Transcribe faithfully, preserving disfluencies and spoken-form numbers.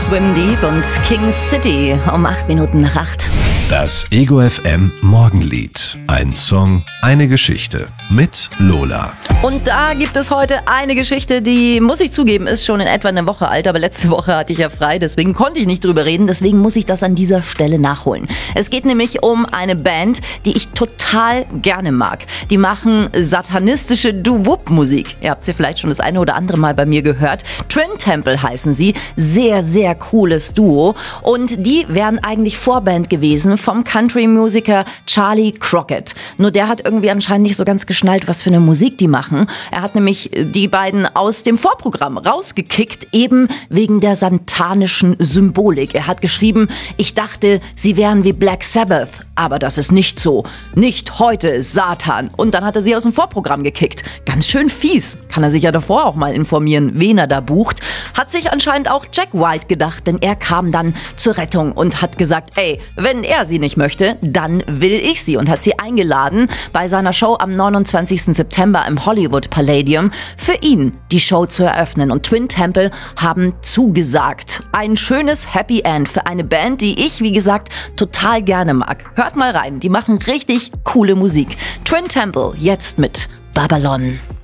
Swim Deep und King City um acht Minuten nach acht. Das Ego F M Morgenlied. Ein Song, eine Geschichte mit Lola. Und da gibt es heute eine Geschichte, die, muss ich zugeben, ist schon in etwa eine Woche alt, aber letzte Woche hatte ich ja frei, deswegen konnte ich nicht drüber reden, deswegen muss ich das an dieser Stelle nachholen. Es geht nämlich um eine Band, die ich total gerne mag. Die machen satanistische Doo-Wop-Musik. Ihr habt sie vielleicht schon das eine oder andere Mal bei mir gehört. Twin Temple heißen sie. Sehr, sehr cooles Duo. Und die wären eigentlich Vorband gewesen vom Country-Musiker Charlie Crockett. Nur der hat irgendwie anscheinend nicht so ganz geschnallt, was für eine Musik die machen. Er hat nämlich die beiden aus dem Vorprogramm rausgekickt, eben wegen der satanischen Symbolik. Er hat geschrieben, ich dachte, sie wären wie Black Sabbath, aber das ist nicht so. Nicht heute, Satan. Und dann hat er sie aus dem Vorprogramm gekickt. Ganz schön fies. Kann er sich ja davor auch mal informieren, wen er da bucht. Hat sich anscheinend auch Jack White gedacht, denn er kam dann zur Rettung und hat gesagt, ey, wenn er sie nicht möchte, dann will ich sie, und hat sie eingeladen, bei seiner Show am neunundzwanzigsten September im Hollywood Palladium für ihn die Show zu eröffnen. Und Twin Temple haben zugesagt. Ein schönes Happy End für eine Band, die ich, wie gesagt, total gerne mag. Hört mal rein, die machen richtig coole Musik. Twin Temple, jetzt mit Babylon.